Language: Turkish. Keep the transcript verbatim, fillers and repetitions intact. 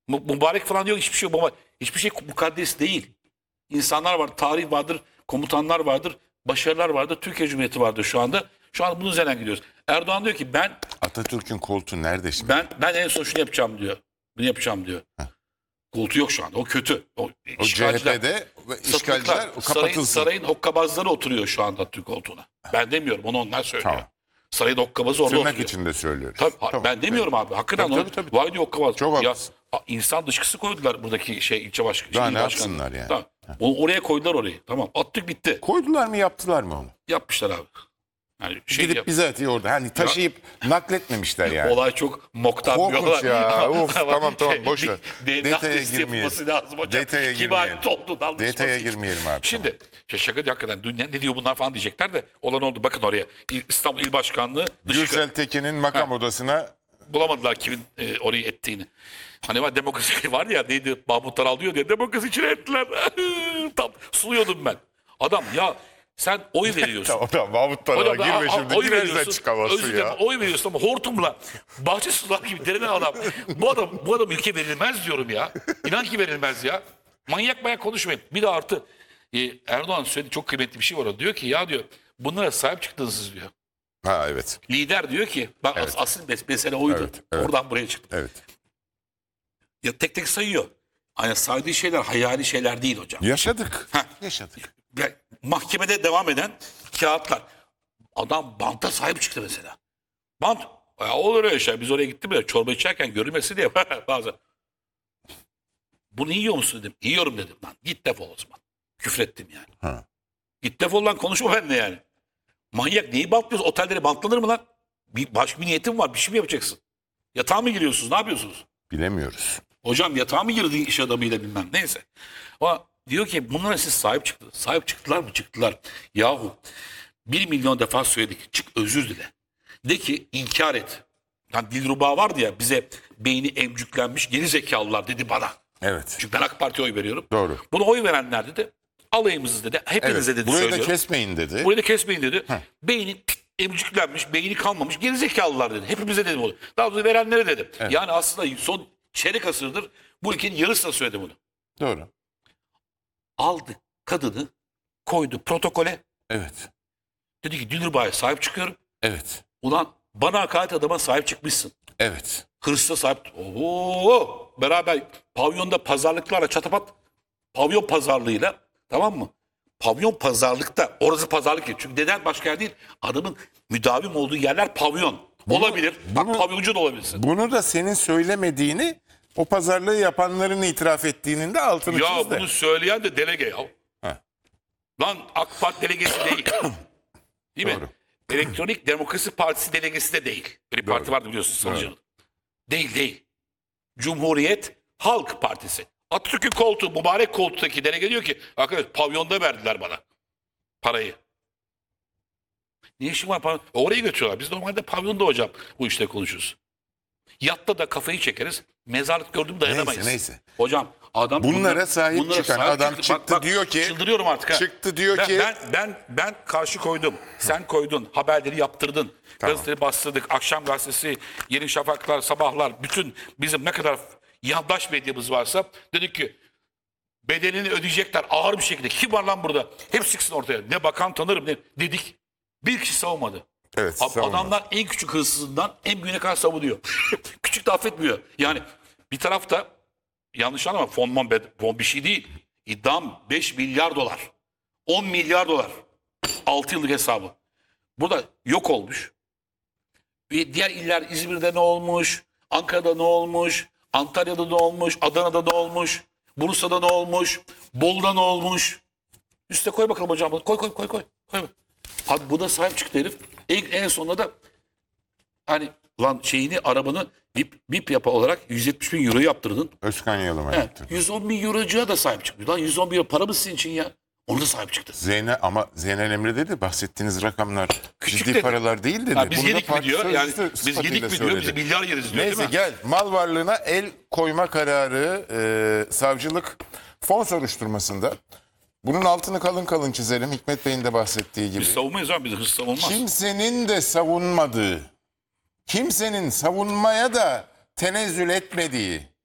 Mu- Mübarek falan yok, hiçbir şey yok. Hiçbir şey mukaddes değil. İnsanlar var, tarih vardır, komutanlar vardır, başarılar vardır, Türkiye Cumhuriyeti vardır şu anda. Şu anda bunun üzerinden gidiyoruz. Erdoğan diyor ki ben Atatürk'ün koltuğu nerede şimdi? ben ben en son şunu yapacağım diyor. Bunu yapacağım diyor. Koltuğu yok şu anda. O kötü. O, O C H P'de işgalciler sarayın, kapatılsın. sarayın hokkabazları oturuyor şu anda Türk koltuğuna. Ben demiyorum, onu onlar söylüyor. Tamam. Sarayın hokkabazı orada Tırnak oturuyor. içinde söylüyoruz. Tabii, ha- Tamam. ben demiyorum abi. Hakikaten Tabii, o- tabii, tabii. vay diyor hokkabaz. Çok Ya, haklısın. a- insan dışkısı koydular buradaki şey ilçe başkanı. Daha il ne başkanı. yapsınlar yani? Tamam. O- oraya koydular orayı. Tamam. Attık bitti. Koydular mı yaptılar mı onu? Yapmışlar abi. Yani şey Gidip yap- bizatihi orada hani taşıyıp nakletmemişler yani. Olay çok moktan Korkunç diyorlar. ya. Of, Ama tamam, tamam, şey, boş bir ver. D N A Detaya testi girmeyelim. yapılması lazım hocam. Detaya Kim girmeyelim. ait olduğunu anlaşılması Detaya için. girmeyelim abi. Şimdi şey, şaka değil, hakikaten dünya ne diyor bunlar falan diyecekler de olan oldu. Bakın oraya İ- İstanbul İl Başkanlığı dışkı. Gürsel Tekin'in makam odasına Bulamadılar kimin e, orayı ettiğini. Hani var demokrasi var ya, neydi, Mahmutlar alıyor diye demokrasi için ettiler. Tam suluyordum ben. Adam ya sen oy veriyorsun. tamam tamam Mahmut Tarağa Hocam, girme a- a- şimdi. oy Girersen veriyorsun, çıkamazsın özür dilerim, ya. oy veriyorsun ama hortumla bahçe sular gibi derinen adam. Bu adam bu adam ülke verilmez diyorum ya. İnan ki verilmez ya. Manyak manyak konuşmayın. Bir de artı e, Erdoğan söylediği çok kıymetli bir şey var. O diyor ki ya diyor bunlara sahip çıktınız siz diyor. Ha evet. Lider diyor ki bak Evet. as- asıl mes- mesele oydu. Evet, evet. Oradan buraya çıktı. Evet. Ya tek tek sayıyor. Hani saydığı şeyler hayali şeyler değil hocam. Yaşadık. Heh. Yaşadık. Ya, mahkemede devam eden kağıtlar. Adam banta sahip çıktı mesela. Bant. Ya olur öyle şey. Biz oraya gittik mi çorba içerken görülmesi diye bazen. Bunu yiyor musun dedim. Yiyorum dedim lan. Git defol o zaman. Küfrettim yani. Ha. Git defol lan, konuşma benimle yani. Manyak, neyi bantlıyorsun? Otelleri bantlanır mı lan? Bir, başka bir niyetin var. Bir şey mi yapacaksın? Yatağa mı giriyorsunuz? Ne yapıyorsunuz? Bilemiyoruz. Hocam yatağa mı girdin iş adamıyla bilmem neyse. Ama diyor ki bunlara siz sahip çıktınız. Sahip çıktılar mı? Çıktılar. Yahu bir milyon defa söyledik. Çık özür dile. De ki inkar et. Yani Dilruba vardı ya, bize beyni emcüklenmiş geri zekalılar dedi bana. Evet. Çünkü ben AK Parti'ye oy veriyorum. Doğru. Buna oy verenler dedi alayımızı dedi. Hepinize Evet. dedi Burayı da söylüyorum. kesmeyin dedi. Burayı da kesmeyin dedi. Beyni emcüklenmiş, beyni kalmamış geri zekalılar dedi. Hepimize dedim onu. Daha doğrusu verenlere dedim. Yani aslında son çeyrek asırdır bu ülkenin yarısına söyledim bunu. Doğru. Aldı kadını, koydu protokole. Evet. Dedi ki Dilruba'ya sahip çıkıyorum. Evet. Ulan bana hakaret adama sahip çıkmışsın. Evet. Hırsıza sahip. Oo, beraber pavyonda pazarlıklarla çatapat, pavyon pazarlığıyla, tamam mı? Pavyon pazarlıkta, orası pazarlık değil. Çünkü neden başka yer değil? Adamın müdavim olduğu yerler pavyon. Olabilir. Bak bunu- pavyoncu da olabilirsin. Bunu da senin söylemediğini, o pazarlığı yapanların itiraf ettiğinin de altını Ya çiz de. bunu söyleyen de delege ya. Heh. Lan AK Parti delegesi değil. Değil Doğru. mi? Elektronik Demokrasi Partisi delegesi de değil. Bir parti vardı biliyorsun Salıcı'nın. Değil değil. Cumhuriyet Halk Partisi. Atatürk'ün koltuğu, mübarek koltuktaki delege diyor ki arkadaş pavyonda verdiler bana parayı. Ne işin var pavyon? E, oraya götürüyorlar. Biz normalde pavyonda hocam bu işte konuşuruz. Yatta da kafayı çekeriz. Mezarlık gördüğüm dayanamayız. Neyse, neyse. Hocam adam Bunlara bunlar- sahip bunlara çıkan sahip adam çıktı diyor ki- çıldırıyorum artık ha. çıktı diyor ben, ki- ben ben ben karşı koydum. Sen koydun. Haberleri yaptırdın. Tamam. Gazeteleri bastırdık. Akşam gazetesi, Yeni Şafaklar, Sabahlar, bütün bizim ne kadar yandaş medyamız varsa dedik ki bedelini ödeyecekler ağır bir şekilde. Kim var lan burada? Hepsi çıksın ortaya. Ne bakan tanırım ne dedik. Bir kişi savunmadı. Evet, Ab- savunmadı. Adamlar en küçük hırsızından en büyüğüne kadar savunuyor. Küçük de affetmiyor. Yani bir tarafta yanlış anlama, fon, mon, bed- fon bir şey değil. İddiam beş milyar dolar. on milyar dolar. altı yıllık hesabı. Burada yok olmuş. Bir diğer iller, İzmir'de ne olmuş? Ankara'da ne olmuş? Antalya'da ne olmuş? Adana'da ne olmuş? Bursa'da ne olmuş? Bolu'da ne olmuş? Üste koy bakalım hocam. Koy koy koy koy. koy. Abi bu da sahip çıktı herif. En, en sonunda da hani lan şeyini, arabanı VIP, VIP yapa olarak yüz yetmiş bin euro yaptırdın. Özkan Yalım'a He, yaptı. yüz on bin eurocuya da sahip çıktı. Lan yüz on bin euro para mı sizin için ya? Ona da sahip çıktı. Zeynep ama Zeynel Emre dedi bahsettiğiniz rakamlar Küçük ciddi dedi. paralar değil dedi. Ha, biz Bunu da yedik mi parti diyor. Yani sözcüsü biz sıfatıyla yedik mi diyor. söyledi. Biz milyar yeriz diyor Neyse değil mi? gel, mal varlığına el koyma kararı e, savcılık fon soruşturmasında. Bunun altını kalın kalın çizelim. Hikmet Bey'in de bahsettiği gibi. Biz savunmayız abi. Biz hırs savunmaz. Kimsenin de savunmadığı, kimsenin savunmaya da tenezzül etmediği